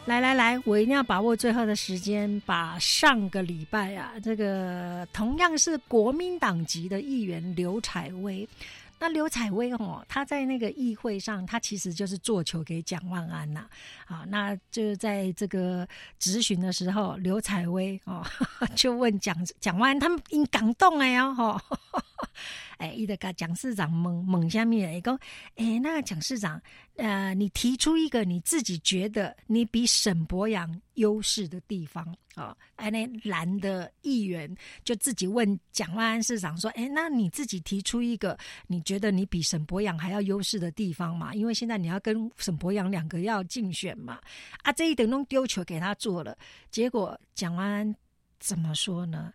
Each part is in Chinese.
来，我一定要把握最后的时间，把上个礼拜啊，这个同样是国民党籍的议员刘彩薇。那刘彩薇他在那个议会上，他其实就是做球给蒋万安呐，那就在这个质询的时候，刘彩薇就问蒋万安，他们因感动哎哦，他就跟蒋市长问下面伊讲，那个蒋市长，你提出一个你自己觉得你比沈伯洋优势的地方那蓝的议员就自己问蒋万安市长说，那你自己提出一个你觉得你比沈伯洋还要优势的地方嘛？因为现在你要跟沈伯洋两个要竞选嘛，这一等都丢球给他做了，结果蒋万安怎么说呢？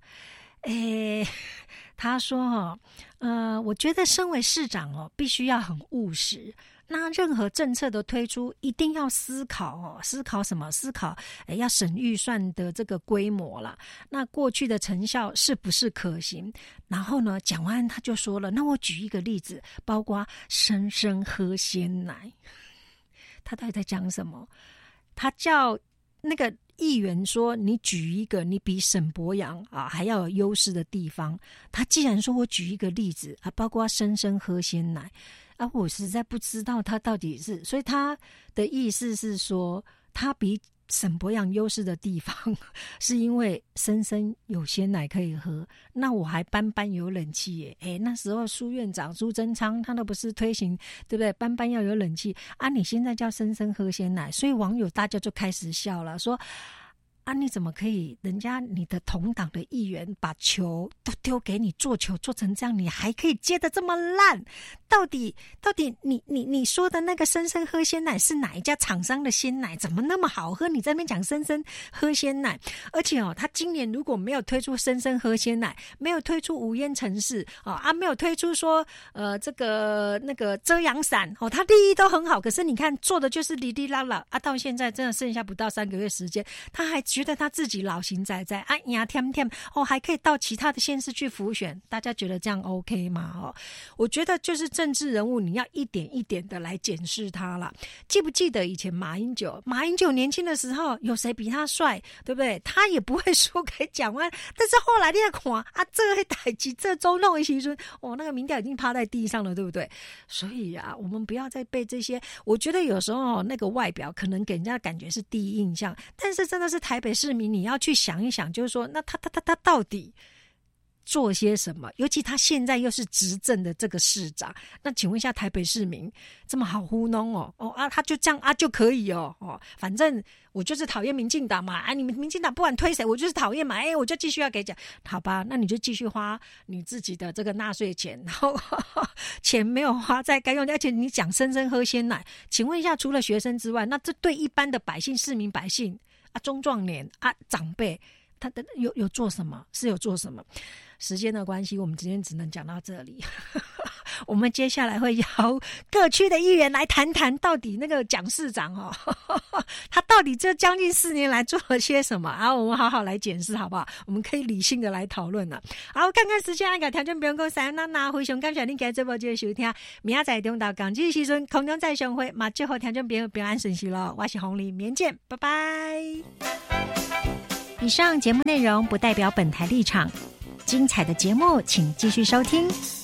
他说我觉得身为市长必须要很务实，那任何政策的推出一定要思考思考什么？思考要审预算的这个规模啦，那过去的成效是不是可行？然后呢，蒋万安他就说了，那我举一个例子，包括生生喝鲜奶。他到底在讲什么？他叫那个议员说，你举一个你比沈伯洋还要有优势的地方。他既然说我举一个例子包括生生喝鲜奶我实在不知道他到底是，所以他的意思是说，他比沈伯洋优势的地方是因为生生有鲜奶可以喝，那我还班有冷气耶。那时候苏院长苏贞昌他都不是推行对不对，班要有冷气你现在叫生生喝鲜奶，所以网友大家就开始笑了，说你怎么可以人家你的同党的议员把球都丢给你，做球做成这样，你还可以接得这么烂？到底你说的那个生生喝鲜奶是哪一家厂商的鲜奶？怎么那么好喝？你在那边讲生生喝鲜奶，而且他今年如果没有推出生生喝鲜奶，没有推出无烟城市没有推出说这个那个遮阳伞他利益都很好，可是你看做的就是哩哩啦啦到现在真的剩下不到3个月时间，他还觉得他自己老型仔仔牙甜甜还可以到其他的县市去辅选，大家觉得这样 OK 吗？我觉得就是政治人物你要一点一点的来检视他啦。记不记得以前马英九年轻的时候有谁比他帅，对不对？他也不会输给蒋万安，但是后来你看这个代志这中弄的时候那个民调已经趴在地上了，对不对？所以我们不要再被这些，我觉得有时候那个外表可能给人家的感觉是第一印象，但是真的是台北市民你要去想一想，就是说那他到底做些什么？尤其他现在又是执政的这个市长，那请问一下台北市民这么好糊弄他就这样就可以反正我就是讨厌民进党嘛你们民进党不管推谁我就是讨厌嘛我就继续要给讲，好吧，那你就继续花你自己的这个纳税钱，然后钱没有花在该用的，而且你讲生生喝鲜奶，请问一下除了学生之外，那这对一般的百姓市民百姓中壮年长辈他的有做什么？是有做什么？时间的关系，我们今天只能讲到这里。我们接下来会邀各区的议员来谈谈，到底那个蒋市长他到底这将近4年来做了些什么我们好好来检视好不好？我们可以理性的来讨论了。好，看看时间，按个条件不用讲3非常感谢您今日这部节收听，明仔载中到港记时阵空中再相会，最后条件不用平安顺序咯。我是洪黎，明天见，拜拜。以上节目内容不代表本台立场，精彩的节目请继续收听。